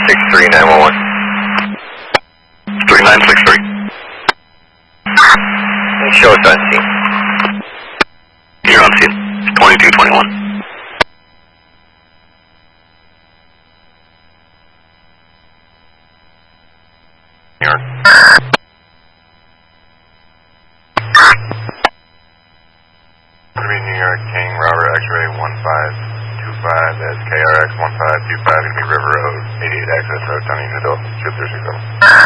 3963 911. 3963. Show us on scene. You're on scene. 2221. New York. New York, King, Robert X-ray 1525, that's KRX 1525, gonna be River Road, 88 access road, Tony Nadal, ship 360.